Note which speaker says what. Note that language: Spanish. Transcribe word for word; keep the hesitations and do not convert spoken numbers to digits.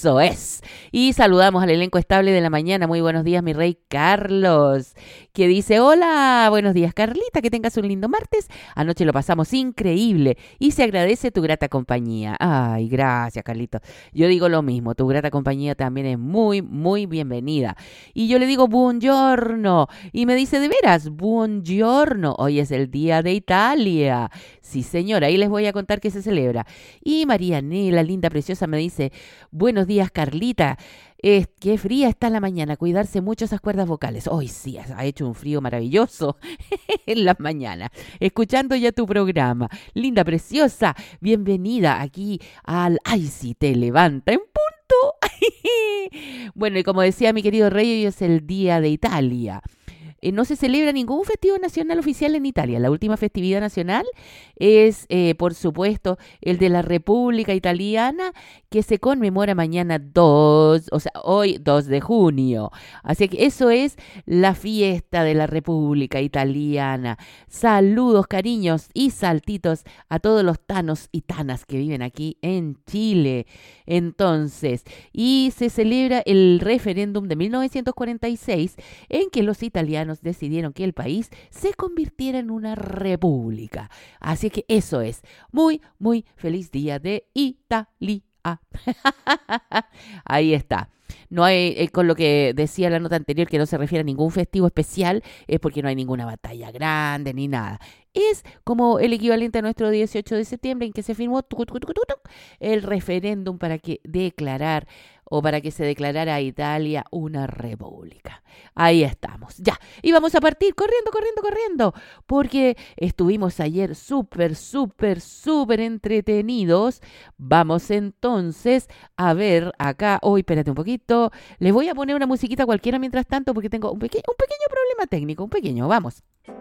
Speaker 1: Eso es. Y saludamos al elenco estable de la mañana. Muy buenos días, mi rey Carlos, que dice, hola, buenos días, Carlita, que tengas un lindo martes. Anoche lo pasamos increíble y se agradece tu grata compañía. Ay, gracias, Carlito. Yo digo lo mismo, tu grata compañía también es muy, muy bienvenida. Y yo le digo, buongiorno. Y me dice, de veras, buongiorno. Hoy es el día de Italia. Sí, señora, ahí les voy a contar que se celebra. Y María Nela, linda, preciosa, me dice, buenos días, Carlita. Eh, qué fría está la mañana, cuidarse mucho esas cuerdas vocales. Hoy sí, ha hecho un frío maravilloso en las mañanas. Escuchando ya tu programa. Linda, preciosa, bienvenida aquí al Ay, si te levanta en punto. Bueno, y como decía mi querido rey, hoy es el Día de Italia. Eh, no se celebra ningún festivo nacional oficial en Italia. La última festividad nacional es, eh, por supuesto, el de la República Italiana, que se conmemora mañana dos, o sea, hoy dos de junio. Así que eso es la fiesta de la República Italiana. Saludos, cariños y saltitos a todos los tanos y tanas que viven aquí en Chile. Entonces, y se celebra el referéndum de mil novecientos cuarenta y seis en que los italianos decidieron que el país se convirtiera en una república. Así que eso es. Muy, muy feliz día de Italia. Ahí está. No hay, eh, con lo que decía la nota anterior, que no se refiere a ningún festivo especial, es porque no hay ninguna batalla grande ni nada. Es como el equivalente a nuestro dieciocho de septiembre en que se firmó tucu, tucu, tucu, tucu, el referéndum para que declarar o para que se declarara a Italia una república. Ahí estamos, ya. Y vamos a partir corriendo, corriendo, corriendo, porque estuvimos ayer súper, súper, súper entretenidos. Vamos entonces a ver acá. Hoy, oh, espérate un poquito. Les voy a poner una musiquita cualquiera mientras tanto porque tengo un, peque- un pequeño problema técnico, un pequeño, vamos.